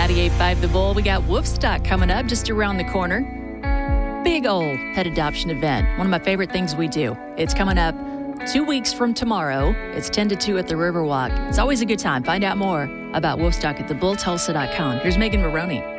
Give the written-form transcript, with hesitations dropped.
98.5 The Bull. We got Wolfstock coming up just around the corner. Big old pet adoption event. One of my favorite things we do. It's coming up 2 weeks from tomorrow. It's 10 to 2 at the Riverwalk. It's always a good time. Find out more about Wolfstock at thebulltulsa.com. Here's Megan Maroney.